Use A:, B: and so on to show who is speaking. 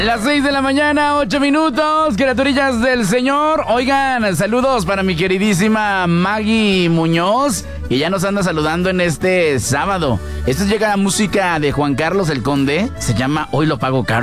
A: Las 6 de la mañana, 8 minutos, criaturillas del Señor. Oigan, saludos para mi queridísima Maggie Muñoz, que ya nos anda saludando en este sábado. Esto llega a música de Juan Carlos el Conde, se llama Hoy lo pago caro.